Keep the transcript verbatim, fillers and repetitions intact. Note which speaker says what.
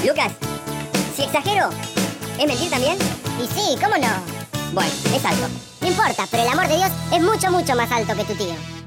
Speaker 1: Lucas, si exagero, ¿es mentir también?
Speaker 2: Y sí, ¿cómo no?
Speaker 1: Bueno, es alto.
Speaker 2: No importa, pero el amor de Dios es mucho, mucho más alto que tu tío.